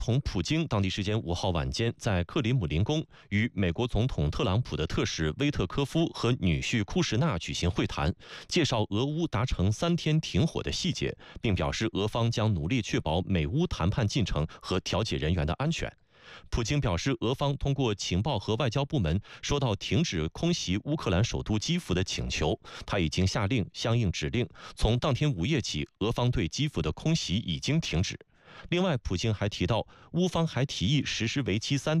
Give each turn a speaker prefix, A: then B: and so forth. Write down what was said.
A: 统普京当地时间5号晚间在克里姆林宫与美国总统特朗普的特使威特科夫和女婿库什纳举行会谈，介绍俄乌达成3天停火的细节，并表示俄方将努力确保美乌谈判进程和调解人员的安全。普京表示，俄方通过情报和外交部门收到停止空袭乌克兰首都基辅的请求，他已经下令相应指令，从当天午夜起，俄方对基辅的空袭已经停止。另外，普京还提到，乌方还提议实施为期3